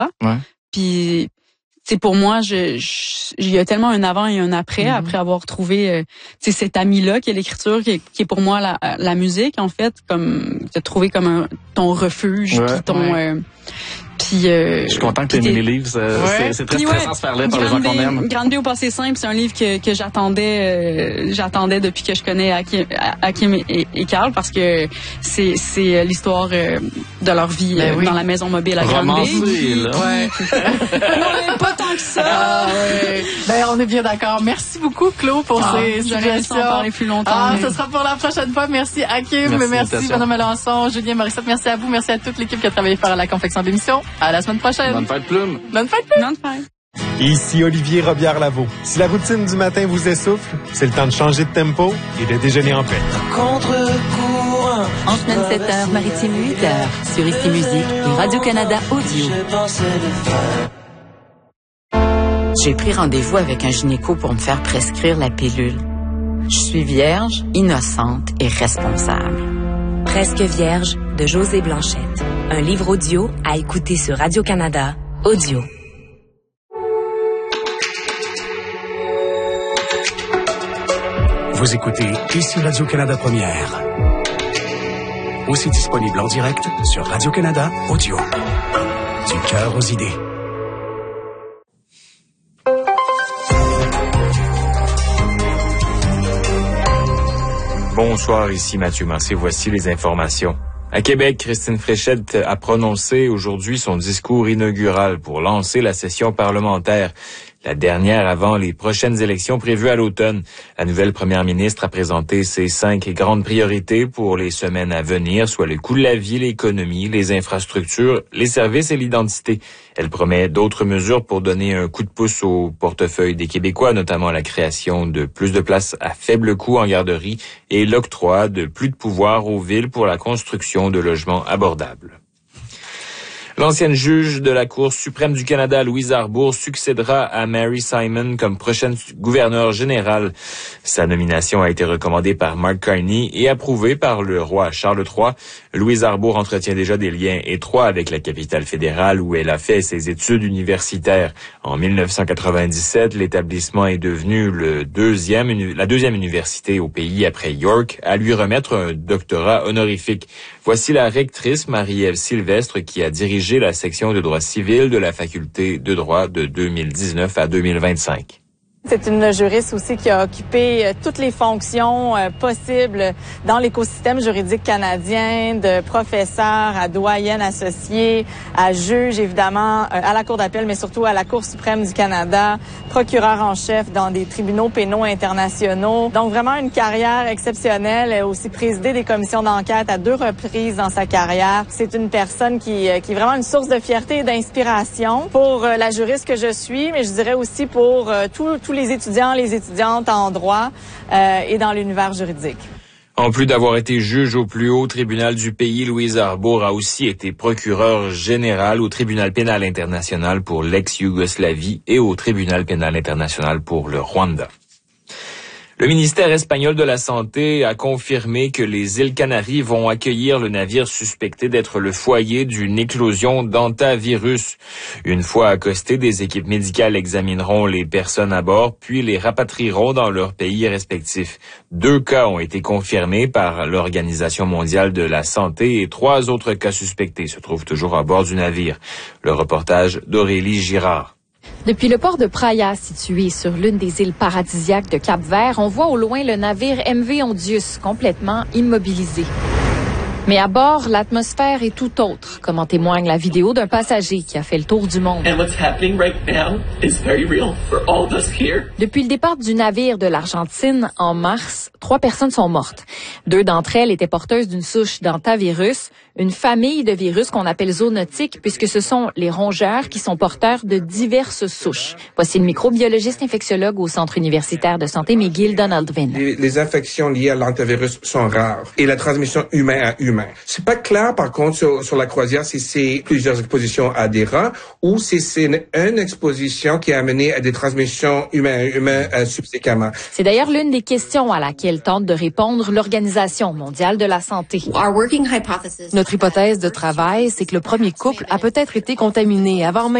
Ouais. Puis, c'est pour moi, il y a tellement un avant et un après, après avoir trouvé, cet ami-là qui est l'écriture, qui est pour moi la musique, en fait, comme, de trouver comme ton refuge, puis ton, je suis content que tu aies aimé les livres. C'est très stressant de se faire lire par les gens qu'on aime. Grande Vie au passé simple, c'est un livre que j'attendais depuis que je connais Hakim et Carl, parce que c'est l'histoire de leur vie dans la maison mobile à Grande Vie. Non, mais pas tant que ça. Ah, ouais. Ben, on est bien d'accord. Merci beaucoup, Claude, pour ces suggestions. J'aurais en parler plus longtemps. Ce sera pour la prochaine fois. Merci, Hakim. Merci Benoît Melançon, Julien Morissette. Merci à vous. Merci à toute l'équipe qui a travaillé faire la confection de l'émission. À la semaine prochaine. Bonne fête, Plume. Bonne fête, Plume. Bonne fête. Ici Olivier Robillard-Lavaux. Si la routine du matin vous essouffle, c'est le temps de changer de tempo et de déjeuner en paix. Contre-courant. En semaine 7h, Maritime 8h, sur Ici Musique et Radio-Canada Audio. J'ai pris rendez-vous avec un gynéco pour me faire prescrire la pilule. Je suis vierge, innocente et responsable. Presque vierge de Josée Blanchette. Un livre audio à écouter sur Radio-Canada Audio. Vous écoutez Ici Radio-Canada Première. Aussi disponible en direct sur Radio-Canada Audio. Du cœur aux idées. Bonsoir, ici Mathieu Mancé. Voici les informations. À Québec, Christine Fréchette a prononcé aujourd'hui son discours inaugural pour lancer la session parlementaire, la dernière avant les prochaines élections prévues à l'automne. La nouvelle première ministre a présenté ses 5 grandes priorités pour les semaines à venir, soit le coût de la vie, l'économie, les infrastructures, les services et l'identité. Elle promet d'autres mesures pour donner un coup de pouce au portefeuille des Québécois, notamment la création de plus de places à faible coût en garderie et l'octroi de plus de pouvoir aux villes pour la construction de logements abordables. L'ancienne juge de la Cour suprême du Canada, Louise Arbour, succédera à Mary Simon comme prochaine gouverneure générale. Sa nomination a été recommandée par Mark Carney et approuvée par le roi Charles III. Louise Arbour entretient déjà des liens étroits avec la capitale fédérale où elle a fait ses études universitaires. En 1997, l'établissement est devenu la deuxième université au pays après York à lui remettre un doctorat honorifique. Voici la rectrice Marie-Ève Sylvestre qui a dirigé la section de droit civil de la faculté de droit de 2019 à 2025. C'est une juriste aussi qui a occupé toutes les fonctions possibles dans l'écosystème juridique canadien, de professeur à doyenne associée, à juge évidemment, à la Cour d'appel, mais surtout à la Cour suprême du Canada, procureur en chef dans des tribunaux pénaux internationaux. Donc vraiment une carrière exceptionnelle. Elle a aussi présidé des commissions d'enquête à 2 reprises dans sa carrière. C'est une personne qui est vraiment une source de fierté et d'inspiration pour la juriste que je suis, mais je dirais aussi pour tous les étudiants, les étudiantes en droit et dans l'univers juridique. En plus d'avoir été juge au plus haut tribunal du pays, Louise Arbour a aussi été procureure générale au tribunal pénal international pour l'ex-Yougoslavie et au tribunal pénal international pour le Rwanda. Le ministère espagnol de la Santé a confirmé que les îles Canaries vont accueillir le navire suspecté d'être le foyer d'une éclosion d'hantavirus. Une fois accostés, des équipes médicales examineront les personnes à bord, puis les rapatrieront dans leurs pays respectifs. 2 cas ont été confirmés par l'Organisation mondiale de la santé et 3 autres cas suspectés se trouvent toujours à bord du navire. Le reportage d'Aurélie Girard. Depuis le port de Praia, situé sur l'une des îles paradisiaques de Cap-Vert, on voit au loin le navire MV Ondius, complètement immobilisé. Mais à bord, l'atmosphère est tout autre, comme en témoigne la vidéo d'un passager qui a fait le tour du monde. Depuis le départ du navire de l'Argentine en mars, 3 personnes sont mortes. 2 d'entre elles étaient porteuses d'une souche d'hantavirus, une famille de virus qu'on appelle zoonotiques, puisque ce sont les rongeurs qui sont porteurs de diverses souches. Voici le microbiologiste infectiologue au Centre universitaire de santé McGill, Donald Vinn. Les infections liées à l'hantavirus sont rares et la transmission humain à humain. C'est pas clair, par contre, sur la croisière, si c'est plusieurs expositions à des rats ou si c'est une exposition qui a amené à des transmissions humain à humain subséquemment. C'est d'ailleurs l'une des questions à laquelle tente de répondre l'Organisation mondiale de la santé. Notre hypothèse de travail, c'est que le premier couple a peut-être été contaminé avant même